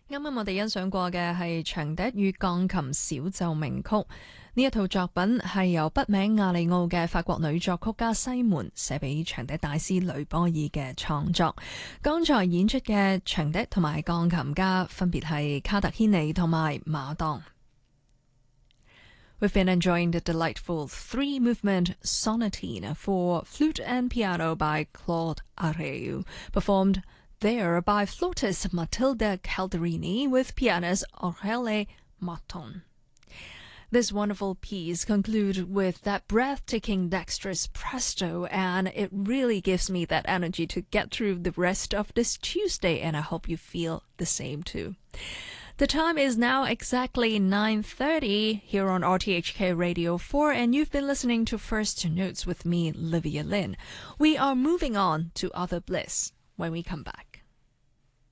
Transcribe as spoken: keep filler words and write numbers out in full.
啱啱我哋欣賞過嘅係長笛與鋼琴小奏鳴曲，呢一套作品係由筆名亞利奧嘅法國女作曲家西門寫俾長笛大師雷波爾嘅創作。剛才演出嘅長笛同埋鋼琴家分別係卡特軒尼同埋馬當。We've been enjoying the delightful three-movement sonatine for flute and piano by Claude Areu, performed there by flautist Matilda Calderini with pianist Aurélie Marton. This wonderful piece concludes with that breathtaking dexterous presto, and it really gives me that energy to get through the rest of this Tuesday, and I hope you feel the same too. The time is now exactly nine thirty here on R T H K Radio four, and you've been listening to First Notes with me, Livia Lin. We are moving on to Other Bliss when we come back.